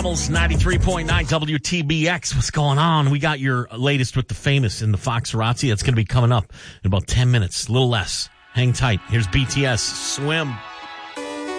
Pebbles, 93.9 WTBX. What's going on? We got your latest with the famous in the Foxarazzi. That's going to be coming up in about 10 minutes, a little less. Hang tight. Here's BTS, Swim.